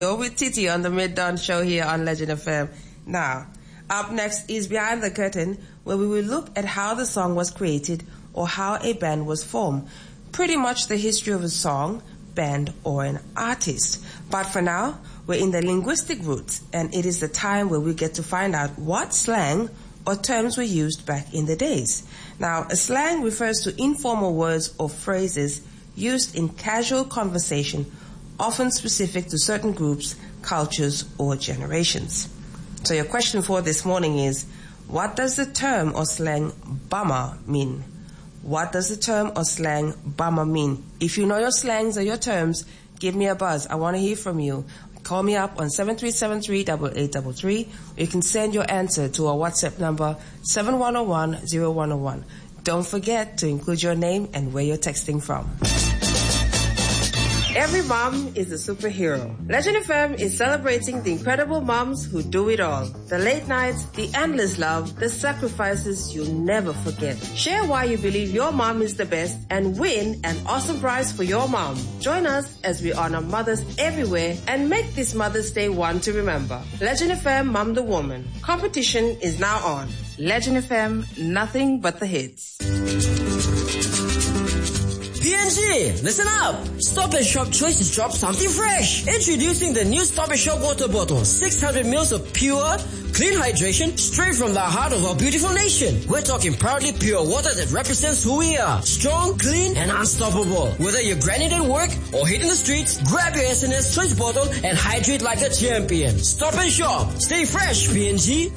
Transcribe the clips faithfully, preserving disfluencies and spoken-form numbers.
You're with Titi on the Mid-Dawn Show here on Legend F M. Now, up next is Behind the Curtain, where we will look at how the song was created or how a band was formed. Pretty much the history of a song, band, or an artist. But for now, we're in the linguistic roots, and it is the time where we get to find out what slang or terms were used back in the days. Now, a slang refers to informal words or phrases used in casual conversation, often specific to certain groups, cultures, or generations. So your question for this morning is, what does the term or slang bummer mean? What does the term or slang bummer mean? If you know your slangs or your terms, give me a buzz. I want to hear from you. Call me up on seven three seven three, eight eight three three. You can send your answer to our WhatsApp number seven one zero one, zero one zero one. Don't forget to include your name and where you're texting from. Every mom is a superhero. Legend F M is celebrating the incredible moms who do it all. The late nights, the endless love, the sacrifices you'll never forget. Share why you believe your mom is the best and win an awesome prize for your mom. Join us as we honor mothers everywhere and make this Mother's Day one to remember. Legend F M Mom the Woman. Competition is now on. Legend F M, nothing but the hits. P N G, listen up! Stop and Shop Choice has dropped something fresh. Introducing the new Stop and Shop water bottle. six hundred milliliters of pure, clean hydration straight from the heart of our beautiful nation. We're talking proudly pure water that represents who we are. Strong, clean, and unstoppable. Whether you're grinding at work or hitting the streets, grab your S N S Choice bottle and hydrate like a champion. Stop and Shop. Stay fresh, P N G.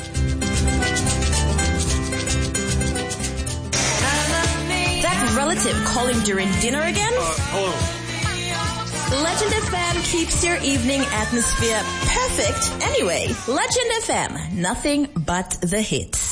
Relative calling during dinner again? Uh, hello. Legend F M keeps your evening atmosphere perfect anyway. Legend F M, nothing but the hits.